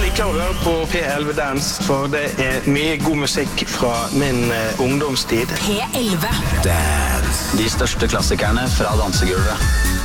liker å høre på P11 Dance, for det mye god musikk fra min ungdomstid. P11 Dance. De største klassikerne fra dansegulvet.